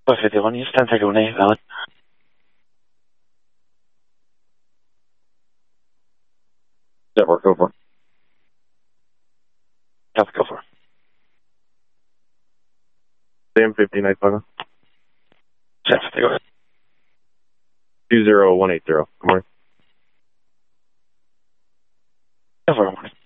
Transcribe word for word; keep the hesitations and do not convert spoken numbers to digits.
Five fifty-one, you stand take one eight, valid. Network, go for it. Copy, go for it. Sam fifty-nine, five. Sam fifty, go ahead. two zero one eight zero. Good morning. Go for it, morning.